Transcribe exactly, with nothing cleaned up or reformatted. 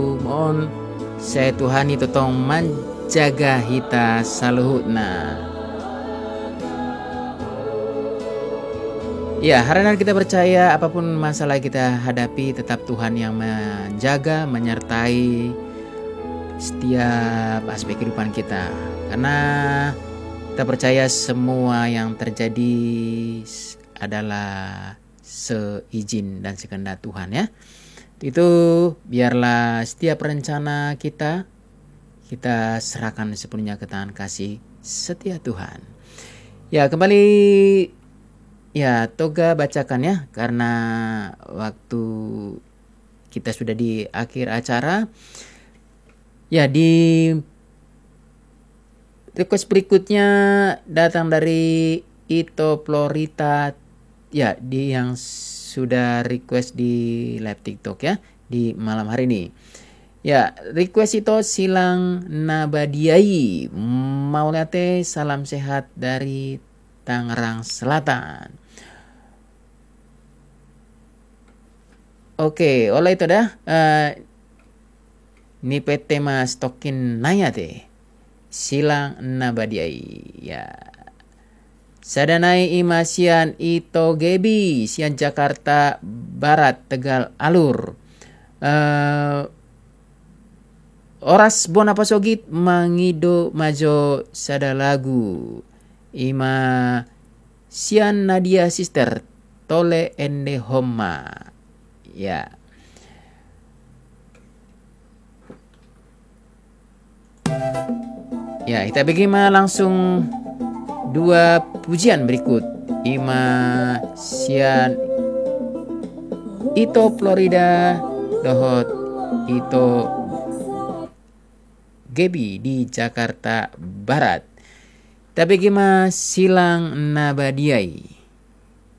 Mohon saya Tuhan itu tong menjaga hita saluhutna. Ya, karena kita percaya apapun masalah kita hadapi, tetap Tuhan yang menjaga, menyertai setiap aspek kehidupan kita. Karena kita percaya semua yang terjadi adalah seizin dan sekehendak Tuhan ya. Itu biarlah setiap rencana kita kita serahkan sepenuhnya ke tangan kasih setia Tuhan. Ya, kembali ya Toga bacakan ya, karena waktu kita sudah di akhir acara. Ya, di request berikutnya datang dari Ito Florita ya, di yang sudah request di live TikTok ya di malam hari ini. Ya, request itu silang nabadiai maulate salam sehat dari Tangerang Selatan. Oke, oleh itu dah uh, ni P T mas tokin naya teh silang nabadiai ya. Sadanai imasian ito gebi sian Jakarta Barat Tegal Alur. Uh, oras bona pasogit mangido majo sada lagu ima sian Nadia Sister tole ende homa ya. Ya, kita bagaimana langsung dua pujian berikut. Ima sian Ito Florida dohot Ito Gebi di Jakarta Barat. Tapi gimana silang nabadiai.